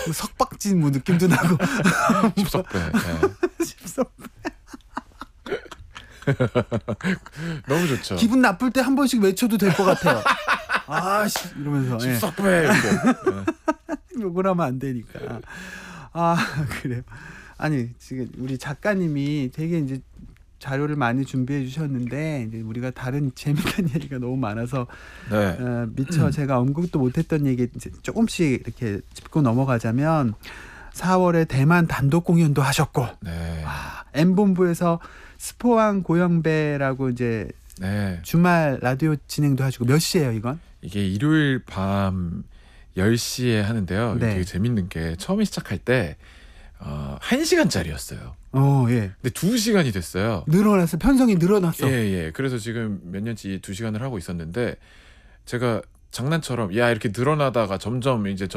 석박진 뭐 느낌도 나고. 십석배. 예. 십석배. 너무 좋죠. 기분 나쁠 때 한 번씩 외쳐도 될 것 같아요. 아씨 이러면서. 십석배 이렇게. 예. 욕을 하면 안 되니까. 아 그래요. 아니 지금 우리 작가님이 되게 이제 자료를 많이 준비해 주셨는데 이제 우리가 다른 재미난 얘기가 너무 많아서 네. 미처 제가 언급도 못했던 얘기 이제 조금씩 이렇게 짚고 넘어가자면 4월에 대만 단독 공연도 하셨고, 네. M본부에서 스포왕 고영배라고 이제 네. 주말 라디오 진행도 하시고. 몇 시예요 이건? 이게 일요일 밤 10시에 하는데요. 네. 되게 재밌는 게 처음에 시작할 때 1시간짜리였어요. 예. 근데 2시간이 됐어요. 늘어났어. 편성이 늘어났어. 예. 그래서 지금 몇 년째 2시간을 하고 있었는데 제가 장난처럼 야 이렇게 늘어나다가 점점 이제